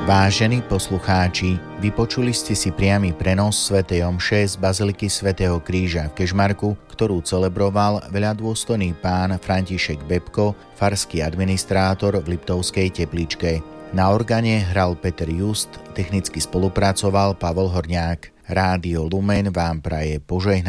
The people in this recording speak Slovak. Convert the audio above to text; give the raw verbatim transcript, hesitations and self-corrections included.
Vážení poslucháči, vypočuli ste si priamy prenos svätej omše z baziliky svätého Kríža v Kežmarku, ktorú celebroval veľadôstojný pán František Bebko, farský administrátor v Liptovskej Tepličke. Na organe hral Peter Just, technicky spolupracoval Pavol Horňák. Rádio Lumen vám praje požehnanie.